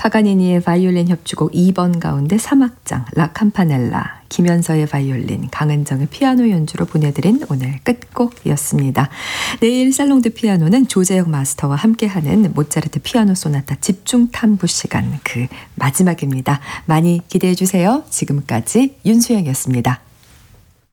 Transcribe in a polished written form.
파가니니의 바이올린 협주곡 2번 가운데 3악장 라 캠파넬라, 김연서의 바이올린, 강은정의 피아노 연주로 보내드린 오늘 끝곡이었습니다. 내일 살롱드 피아노는 조재혁 마스터와 함께하는 모차르트 피아노 소나타 집중 탐구 시간, 그 마지막입니다. 많이 기대해 주세요. 지금까지 윤수영이었습니다.